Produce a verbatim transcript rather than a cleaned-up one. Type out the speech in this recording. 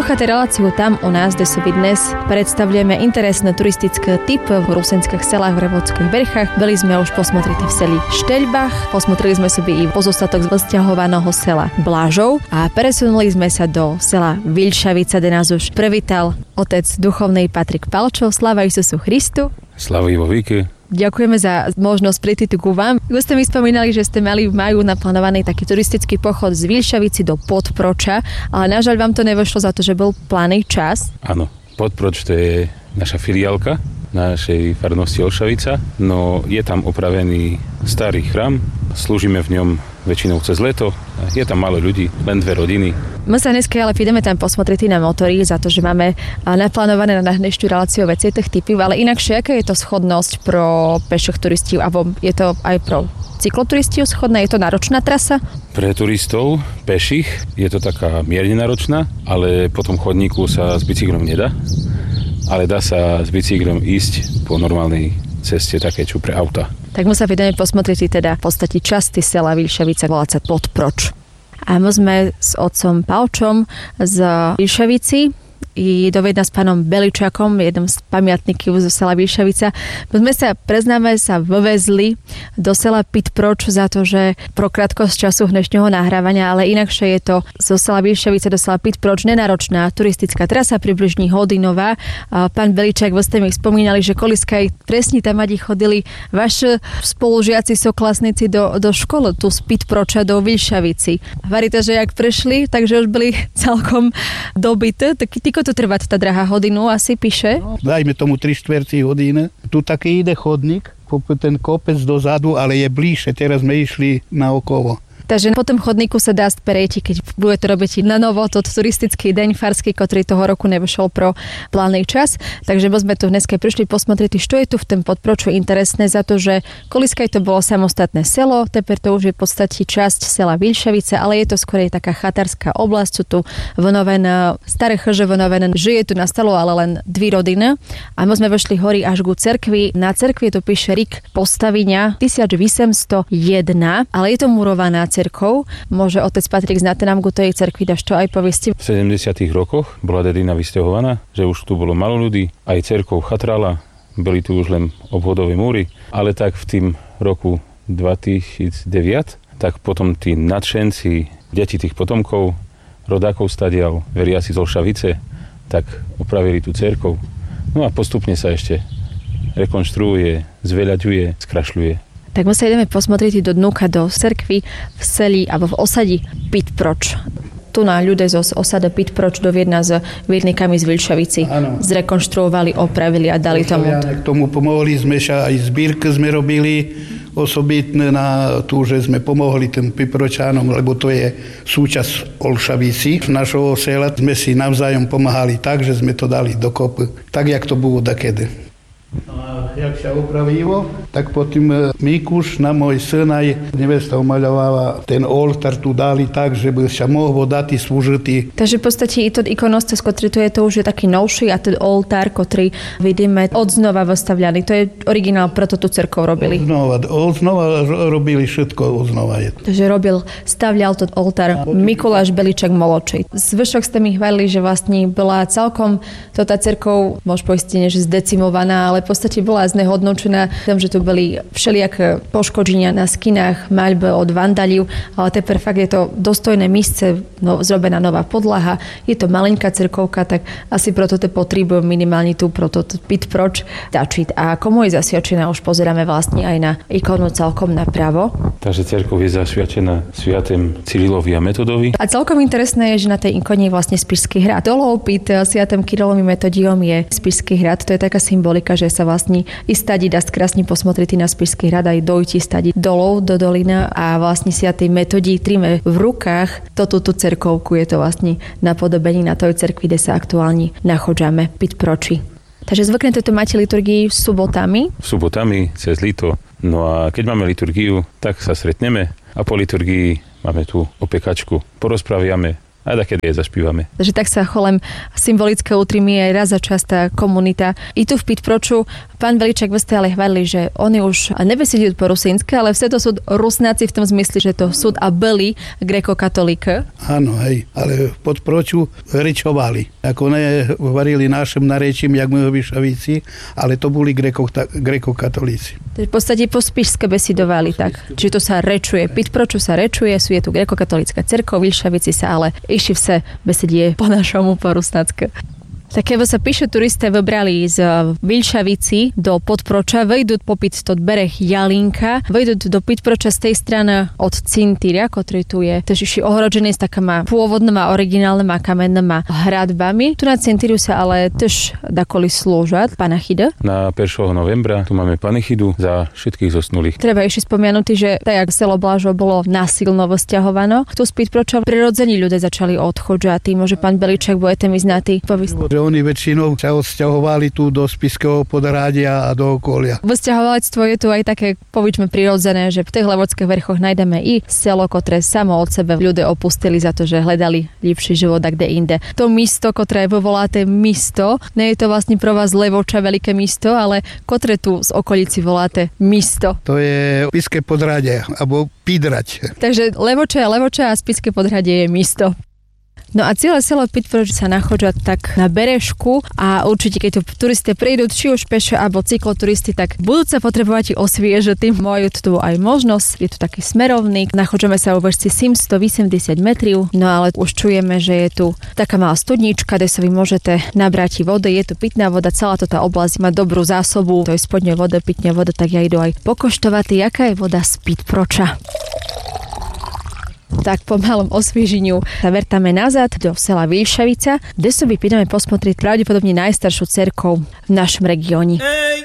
Počúchate reláciu Tam u nás, kde sú dnes. Predstavujeme interesné turistické typy v rusinských selách v Revodských Verchách. Byli sme už posmotriti v seli Šteľbach, posmotrili sme sobie i pozostatok z vysťahovaného sela Blažov a presunuli sme sa do sela Vilšavica, kde nás už privítal otec duchovnej Patrik Palčov. Sláva Isusu Christu. Sláva vo víke. Ďakujeme za možnosť prийти tu ku vám. Už ste mi spomínali, že ste mali v maju naplánovaný taký turistický pochod z Vilšavici do Podproča, ale nažaľ vám to nevyšlo za to, že bol plánny čas. Áno, Podproč to je naša filiálka našej farnosti Olšavica, no je tam opravený starý chrám, slúžime v ňom väčšinou cez leto, je tam málo ľudí, len dve rodiny. My sa dneska ale ideme tam posmotriť na motory za to, že máme naplánované na dnešnú reláciu veci tých typov, ale inakšie, aká je to schodnosť pro peších turistov a je to aj pro cykloturistov schodná? Je to náročná trasa? Pre turistov peších je to taká mierne náročná, ale po tom chodníku sa s bicyklom nedá, ale dá sa s bicyklom ísť po normálnej ceste také čo pre auta. Tak my sa ideme posmotriť teda v podstate časti sela Vilšavica, volá sa Podproč. A my sme s otcom Palčom z Vilšavici i dovedna s pánom Beličakom, jednom z pamiatníkov zo sela Vilšavica. My sme sa, preznáme, sa vyvezli do sela Podproč za to, že pro krátkosť času dnešného nahrávania, ale inakšie je to zo sela Vilšavica do sela Podproč nenáročná turistická trasa, približne hodinová. A pán Beličak, vy ste mi spomínali, že koliskaj presne tam adi chodili vaši spolužiaci, soklasníci do, do školy tu z Podproča do Vilšavici. Varíte, že jak prešli, takže už byli celkom dobité. Tak týko to trvá tá drahá hodinu, asi píše? No, dajme tomu tri štvrtí hodiny. Tu taký ide chodník, popri ten kopec dozadu, ale je bližšie. Teraz sme išli na okolo. Takže po tom chodníku sa dá sperieť, keď budete robiť na novo to turistický deň farský, ktorý toho roku nevyšiel pro plánny čas. Takže my sme tu dneska prišli posmotriť, čo je tu v tom Podproču interesné za to, že koliskaj to bolo samostatné selo, teper to už je v podstate časť sela Vilšavice, ale je to skôr taká chatárska oblasť, sú tu vnovené, staré chrže vnovené, žije tu nastalo ale len dvi rodiny a my sme vešli hory až ku cerkvi. Na cerkvi to píše rik postavenia tisícosemstodjeden, ale je to murovaná cerkov. Môže otec Patrik znáte nám ku tej cerkvi, dáš to aj povesti? V sedemdesiatych rokoch bola dedina vysťahovaná, že už tu bolo malo ľudí, aj cerkov chatrala, boli tu už len obvodové múry, ale tak v tým roku dvetisícdeväť, tak potom tí nadšenci, deti tých potomkov, rodákov stadial, veriaci z Olšavice, tak opravili tú cerkov. No a postupne sa ešte rekonštruuje, zveľaďuje, skrašľuje. Tak my sa ideme posmotriť do dnuka, do cerkvy v seli alebo v osadi Podproč. Tu na ľudia z osady Podproč doviedna s viednikami z Vilšavici zrekonštruovali, opravili a dali tomu. K tomu pomohli sme sa, aj zbírky sme robili osobitné na tú, že sme pomohli tým Podpročánom, lebo to je súčasť Olšavici. Z našho sela sme si navzájom pomáhali tak, že sme to dali dokopy, tak jak to bolo dakedy. A jak sa opravilo, tak potom Mikuš, na môj syn, aj nevesta umaľovala ten oltár tu dali tak, že by sa mohlo dať slúžiť. Takže v podstate i to ikonostas, ktorý tu je, to už je taký novší a ten oltár, ktorý vidíme odznova vystavľaný, to je originál, preto tú cerkov robili. Odznova, odznova robili všetko, odznova je. Takže robil, stavľal ten oltár Mikuláš Beličak Moločej. Zvyšok ste mi chválili, že vlastne bola celkom to tá cerkov, môž poistenie, že zdecimovaná, ale v podstate bola znehodnočená tým, že tu boli všelijaké poškodenia na skinách, maľby od vandaliu, ale teper fakt je to dostojné místce, no, zrobená nová podlaha, je to malinká cerkovka, tak asi proto to potrebujú minimálne tu proto Podproč dačiť. A komu je zasviačená, už pozeráme vlastne aj na ikonu celkom napravo. Takže cerkov je zasviačená sviatem Cyrilovi a Metodovi. A celkom interesné je, že na tej ikone je vlastne Spišský hrad. Dolov pід sviatom Kyrilom i Metodijom je Spišský hrad, to je taká symbolika, že sa vlastne i stadi dá krásne posmotriť na Spišský hrad aj dojti stadi dolov do dolina a vlastne sviatej Metodii tríme v rukách toto tú cerkovku, je to vlastne napodobení na tej cerkvi, kde sa aktuálne nachodzame Podproči. Takže zvyknete to máte liturgii sobotami? Sobotami, cez lito. No a keď máme liturgiu, tak sa stretneme a po liturgii máme tu opekačku. Porozpraviame a takedy je zaspívame. Takže tak sa cholem symbolické utrimi aj raz za čas tá komunita. I tu v Pitproču pán Veličák vy ste ale hvalili, že oni už nebesedí po rusínsky, ale vse to sú rusnáci v tom zmysle, že to súd a byli grekokatolík. Áno, hej, ale v Podproču rečovali. Ako ne hovorili našim narečím, jak my Vyšavíci, ale to boli greko, grekokatolíci. V podstate po spišské besidovali tak. Čiže to sa rečuje. Pitproču sa rečuje, sú je tu grekokatolícka cerkev, Vyšavíci sa ale išli vse besedie po našomu po rusnácku. Tak keď sa píše, turisté vybrali z Vilšavici do Podproča, vejdú popyt to bereh Jalinka, vejdú do Pitproča z tej strany od Cintíria, ktorý tu je tež ohrožený s takými pôvodnými, originálnymi kamennými hradbami. Tu na Cintíriu sa ale tež dakoli slúžať panachida. Na prvého novembra tu máme panichidu za všetkých zosnulých. Treba ešte spomenúť, že tak jak selo Blažov bolo násilno vzťahované, tu z Pitproča prirodzení ľudia začali odchodzať. Môže pán Beličák budete mi znatý povysť. Oni väčšinou sa odsťahovali tu do Spišského Podhradia a do okolia. Vysťahovalectvo je tu aj také, povičme, prirodzené, že v tých Levockých vrchoch nájdeme i selo, ktoré samo od sebe ľudia opustili za to, že hľadali lepší život a kde inde. To místo, ktoré je voláte místo, nie je to vlastne pro vás Levoča veľké místo, ale ktoré tu z okolici voláte místo. To je Spišské Podhradie, alebo Pidrať. Takže Levoča a Levoča a Spišské Podhradie je místo. No a celé selo Pitproč sa nachádza tak na berežku a určite, keď tu turisti prídu, či už peše alebo cykloturisti, tak budú sa potrebovať osviežiť, tým majú tu aj možnosť. Je tu taký smerovník, nachádzame sa vo výške sedemstoosemdesiat metrov, no ale už čujeme, že je tu taká malá studnička, kde sa vy môžete nabrať vody, je tu pitná voda, celá táto oblasť má dobrú zásobu, to je spodňou voda, pitná voda, tak ja idú aj pokoštovať, aká je voda z Pitproča. Tak po malom osvieženiu sa vertáme nazad do sela Vilšavica, kde sa vypíname posmotriť pravdepodobne najstaršiu cerkev v našom regióne. Hey,